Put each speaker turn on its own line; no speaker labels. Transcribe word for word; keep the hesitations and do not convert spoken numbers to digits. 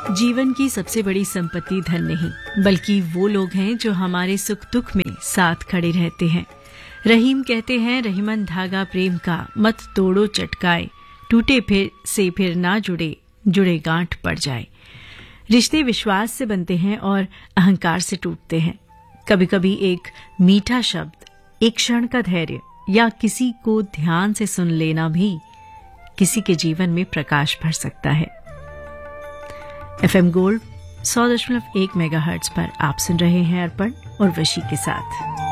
जीवन की सबसे बड़ी संपत्ति धन नहीं, बल्कि वो लोग हैं जो हमारे सुख दुख में साथ खड़े रहते हैं। रहीम कहते हैं, रहीमन धागा प्रेम का मत तोड़ो चटकाए, टूटे फिर से फिर ना जुड़े, जुड़े गांठ पड़ जाए। रिश्ते विश्वास से बनते हैं और अहंकार से टूटते हैं। कभी कभी एक मीठा शब्द, एक क्षण का धैर्य या किसी को ध्यान से सुन लेना भी किसी के जीवन में प्रकाश भर सकता है। एफएम गोल्ड सौ दशमलव एक मेगाहर्ट्ज पर आप सुन रहे हैं अर्पण और वशी के साथ।